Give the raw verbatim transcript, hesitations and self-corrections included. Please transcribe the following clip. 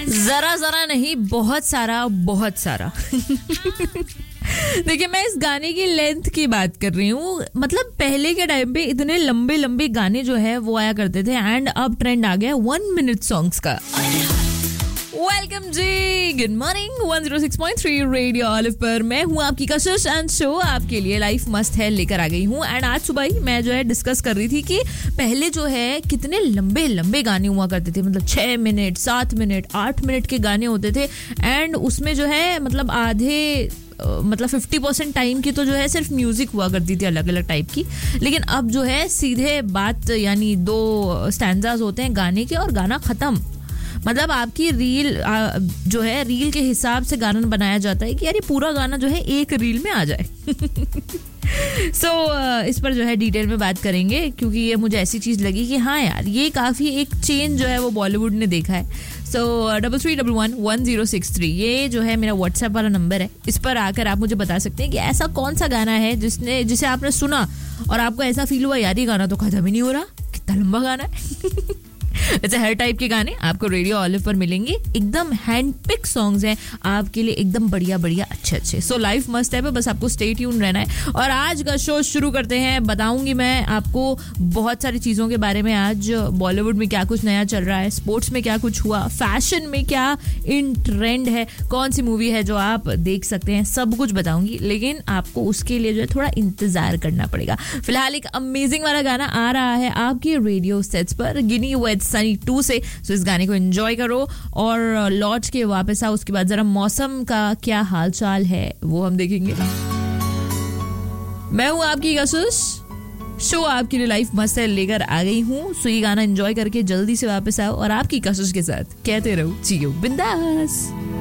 जरा जरा नहीं, बहुत सारा बहुत सारा। देखिए, मैं इस गाने की लेंथ की बात कर रही हूँ। मतलब पहले के टाइम पे इतने लंबे लंबे गाने जो है वो आया करते थे, एंड अब ट्रेंड आ गया वन मिनट सॉन्ग्स का। वेलकम जी, good morning. One zero six point three radio olive पर मैं हूँ आपकी कशिश, एंड शो आपके लिए लाइफ मस्त है लेकर आ गई हूँ। एंड आज सुबह ही मैं जो है डिस्कस कर रही थी कि पहले जो है कितने लंबे लंबे गाने हुआ करते थे। मतलब छः मिनट सात मिनट आठ मिनट के गाने होते थे, एंड उसमें जो है मतलब आधे मतलब फिफ्टी परसेंट टाइम की तो जो है सिर्फ म्यूजिक हुआ करती थी अलग अलग टाइप की। लेकिन अब जो है सीधे बात, यानी दो स्टैंजास होते हैं गाने के और गाना खत्म। मतलब आपकी रील जो है रील के हिसाब से गाना बनाया जाता है कि यार ये पूरा गाना जो है एक रील में आ जाए। सो so, इस पर जो है डिटेल में बात करेंगे, क्योंकि ये मुझे ऐसी चीज़ लगी कि हाँ यार ये काफ़ी एक चेंज जो है वो बॉलीवुड ने देखा है। सो double three double one one zero six three ये जो है मेरा व्हाट्सएप वाला नंबर है। इस पर आकर आप मुझे बता सकते हैं कि ऐसा कौन सा गाना है जिसने जिसे आपने सुना और आपको ऐसा फील हुआ यार ये गाना तो खत्म ही नहीं हो रहा, कितना लंबा गाना है। वैसे हर टाइप के गाने आपको रेडियो ऑलिव पर मिलेंगे। एकदम हैंड पिक सॉन्ग्स हैं आपके लिए, एकदम बढ़िया बढ़िया अच्छे अच्छे। सो लाइफ मस्त है, बस आपको स्टे ट्यून रहना है। और आज का शो शुरू करते हैं। बताऊंगी मैं आपको बहुत सारी चीज़ों के बारे में। आज बॉलीवुड में क्या कुछ नया चल रहा है, स्पोर्ट्स में क्या कुछ हुआ, फैशन में क्या इन ट्रेंड है, कौन सी मूवी है जो आप देख सकते हैं, सब कुछ बताऊंगी। लेकिन आपको उसके लिए जो है थोड़ा इंतजार करना पड़ेगा। फिलहाल एक अमेजिंग वाला गाना आ रहा है आपके रेडियो सेट्स पर, गिनी विद सनी टू से। सो इस गाने को एंजॉय करो और लौट के वापस आओ। उसके बाद जरा मौसम का क्या हाल चाल है वो हम देखेंगे। मैं हूं आपकी कशिश, शो आपके लिए लाइफ मस्त है लेकर आ गई हूँ। सो ये गाना एंजॉय करके जल्दी से वापस आओ और आपकी कशिश के साथ कहते रहो जियो बिंदास।